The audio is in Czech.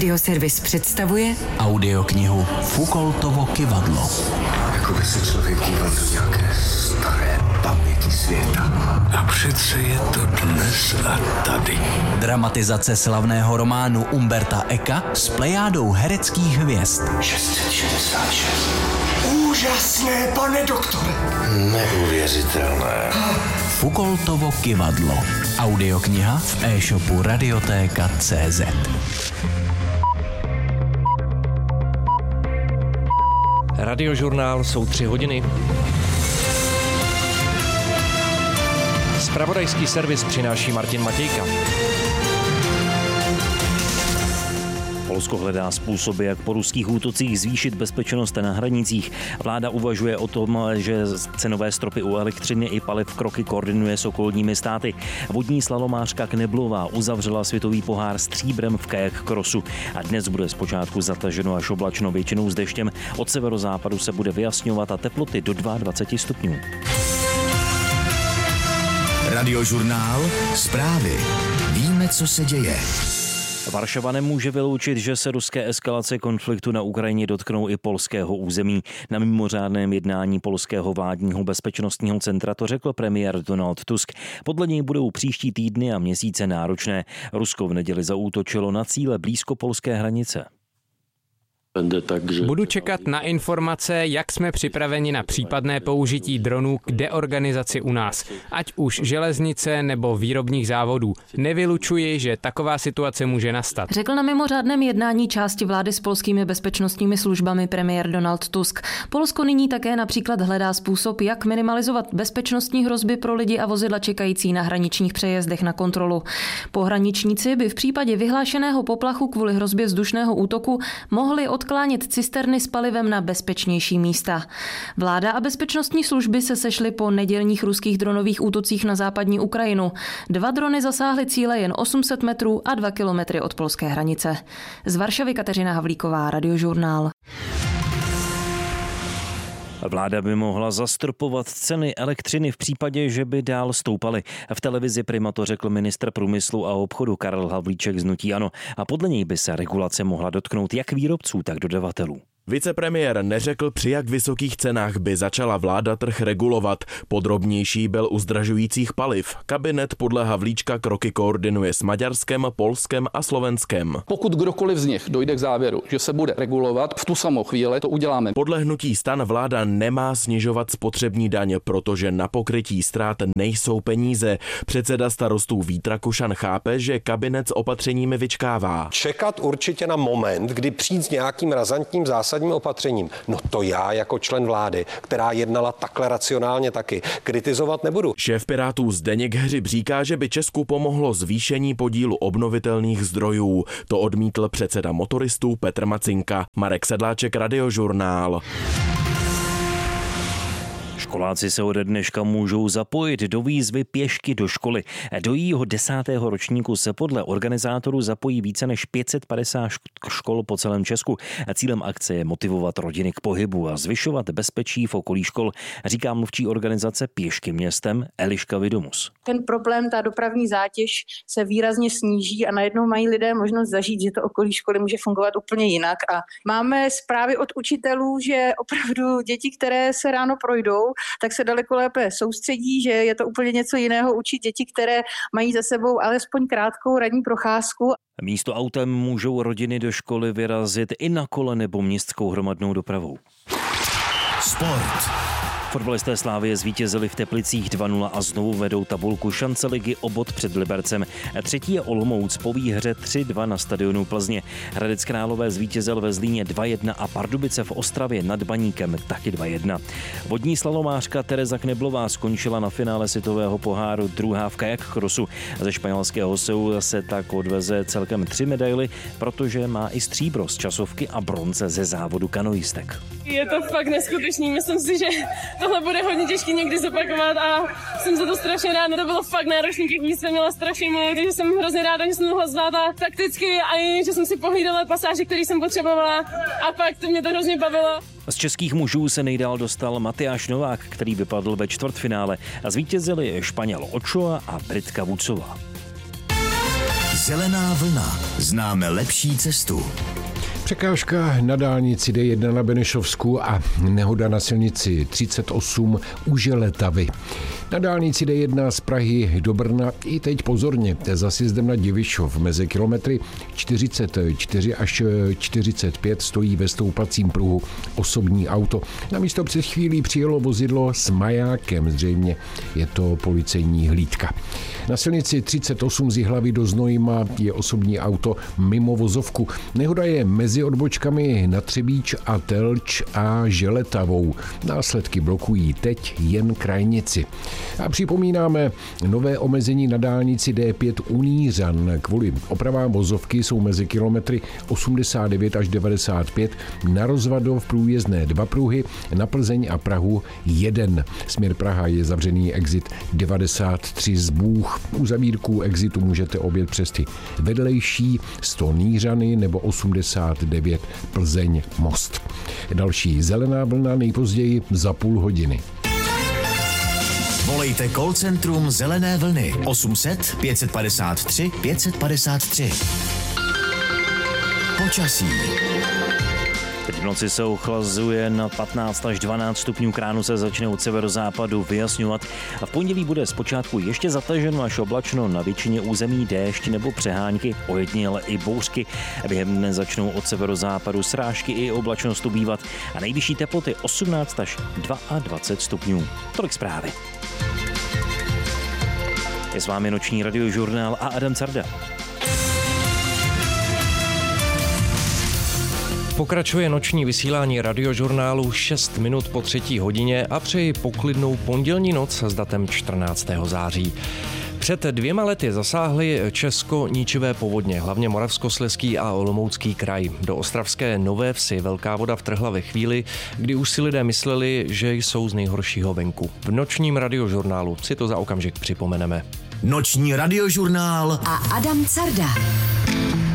Radioservis představuje audioknihu Foucaultovo kyvadlo. Jako by se člověk díval do nějaké staré paměti světa. A přece je to dnes a tady. Dramatizace slavného románu Umberta Eka s plejádou hereckých hvězd. 666. Úžasné, pane doktore. Neuvěřitelné. Foucaultovo kyvadlo. Audiokniha v e-shopu Radioteka.cz. Radiožurnál jsou 3 hodiny. Zpravodajský servis přináší Martin Matějka. Polsko hledá způsoby, jak po ruských útocích zvýšit bezpečnost na hranicích. Vláda uvažuje o tom, že cenové stropy u elektřiny i paliv kroky koordinuje s okolními státy. Vodní slalomářka Kneblová uzavřela světový pohár stříbrem v kajak crossu a dnes bude zpočátku zataženo až oblačno, většinou s deštěm. Od severozápadu se bude vyjasňovat a teploty do 22 stupňů. Radiožurnál. Zprávy. Víme, co se děje. Varšava nemůže vyloučit, že se ruské eskalace konfliktu na Ukrajině dotknou i polského území. Na mimořádném jednání polského vládního bezpečnostního centra to řekl premiér Donald Tusk. Podle něj budou příští týdny a měsíce náročné. Rusko v neděli zaútočilo na cíle blízko polské hranice. Budu čekat na informace, jak jsme připraveni na případné použití dronů k deorganizaci u nás, ať už železnice nebo výrobních závodů. Nevylučuji, že taková situace může nastat. Řekl na mimořádném jednání části vlády s polskými bezpečnostními službami premiér Donald Tusk. Polsko nyní také například hledá způsob, jak minimalizovat bezpečnostní hrozby pro lidi a vozidla čekající na hraničních přejezdech na kontrolu. Pohraničníci by v případě vyhlášeného poplachu kvůli hrozbě vzdušného útoku mohli odklánět cisterny s palivem na bezpečnější místa. Vláda a bezpečnostní služby se sešly po nedělních ruských dronových útocích na západní Ukrajinu. 2 drony zasáhly cíle jen 800 metrů a 2 kilometry od polské hranice. Z Varšavy Kateřina Havlíková, Radiožurnál. Vláda by mohla zastropovat ceny elektřiny v případě, že by dál stoupaly. V televizi Prima to řekl ministr průmyslu a obchodu Karel Havlíček z hnutí ANO a podle něj by se regulace mohla dotknout jak výrobců, tak dodavatelů. Vicepremiér neřekl, při jak vysokých cenách by začala vláda trh regulovat. Podrobnější byl u zdražujících paliv. Kabinet podle Havlíčka kroky koordinuje s Maďarskem, Polskem a Slovenskem. Pokud kdokoliv z nich dojde k závěru, že se bude regulovat, v tu samou chvíli to uděláme. Podle hnutí STAN vláda nemá snižovat spotřební daň, protože na pokrytí ztrát nejsou peníze. Předseda Starostů Vít Rakušan chápe, že kabinet s opatřeními vyčkává. Čekat určitě na moment, kdy přijít s nějakým razantním zásadním opatřením. No to já jako člen vlády, která jednala takhle racionálně taky, kritizovat nebudu. Šéf Pirátů Zdeněk Hřib říká, že by Česku pomohlo zvýšení podílu obnovitelných zdrojů. To odmítl předseda motoristů Petr Macinka. Marek Sedláček, Radiožurnál. Školáci se ode dneška můžou zapojit do výzvy Pěšky do školy. Do jejího 10. ročníku se podle organizátorů zapojí více než 550 škol po celém Česku. Cílem akce je motivovat rodiny k pohybu a zvyšovat bezpečí v okolí škol, říká mluvčí organizace Pěšky městem Eliška Vidomus. Ten problém, ta dopravní zátěž se výrazně sníží a najednou mají lidé možnost zažít, že to okolí školy může fungovat úplně jinak. A máme zprávy od učitelů, že opravdu děti, které se ráno projdou, tak se daleko lépe soustředí, že je to úplně něco jiného učit děti, které mají za sebou alespoň krátkou ranní procházku. Místo autem můžou rodiny do školy vyrazit i na kole nebo městskou hromadnou dopravou. Sport. Fotbalisté Slavie zvítězili v Teplicích 2-0 a znovu vedou tabulku šance ligy o bod před Libercem. Třetí je Olomouc po výhře 3-2 na stadionu Plzně. Hradec Králové zvítězil ve Zlíně 2-1 a Pardubice v Ostravě nad Baníkem taky 2-1. Vodní slalomářka Tereza Kneblová skončila na finále světového poháru druhá v kajak crossu. Ze španělského Seulu se tak odveze celkem 3 medaily, protože má i stříbro z časovky a bronze ze závodu kanoistek. Je to fakt neskutečný, myslím si, že tohle bude hodně těžké někdy zopakovat a jsem za to strašně ráda. To bylo fakt náročný, těch míst jsem měla strašně moc, takže jsem hrozně ráda, že jsem mohla zvát a takticky a i, že jsem si pohlídala pasáže, které jsem potřebovala a fakt to mě to hrozně bavilo. Z českých mužů se nejdál dostal Matyáš Novák, který vypadl ve čtvrtfinále a zvítězili Španěl Ochoa a Britka Vucová. Zelená vlna. Známe lepší cestu. Překážka na dálnici D1 na Benešovsku a nehoda na silnici 38 u Želetavy. Na dálnici D1 z Prahy do Brna i teď pozorně za sjezdem na Divišov mezi kilometry 44 až 45 stojí ve stoupacím pruhu osobní auto. Na místo před chvílí přijelo vozidlo s majákem, zřejmě je to policejní hlídka. Na silnici 38 z Jihlavy do Znojma je osobní auto mimo vozovku. Nehoda je mezi odbočkami na Třebíč a Telč a Želetavou. Následky blokují teď jen krajnici. A připomínáme nové omezení na dálnici D5 u Nířan. Kvůli opravám vozovky jsou mezi kilometry 89 až 95 na Rozvadov průjezdné 2 pruhy, na Plzeň a Prahu 1. Směr Praha je zavřený exit 93 z Bůh. Uzavírku exitu můžete objet přes ty vedlejší 100 Nířany nebo 89 Plzeň Most. Další zelená vlna nejpozději za půl hodiny. Volejte call centrum Zelené vlny 800 553 553. Počasí. Teď v noci se ochlazuje na 15 až 12 stupňů, kránu se začne od severozápadu vyjasňovat a v pondělí bude zpočátku ještě zataženo až oblačno, na většině území déšť nebo přehánky, ojediněle i bouřky. Během dne začnou od severozápadu srážky i oblačnost ubývat a nejvyšší teploty 18 až 22 stupňů. Tolik zprávy. Je s vámi noční radiožurnál a Adam Carda. Pokračuje noční vysílání radiožurnálu 6 minut po 3. hodině a přeji poklidnou pondělní noc s datem 14. září. Před 2 lety zasáhly Česko ničivé povodně, hlavně Moravskoslezský a Olomoucký kraj. Do ostravské Nové Vsi velká voda vtrhla ve chvíli, kdy už si lidé mysleli, že jsou z nejhoršího venku. V nočním radiožurnálu si to za okamžik připomeneme. Noční radiožurnál a Adam Carda.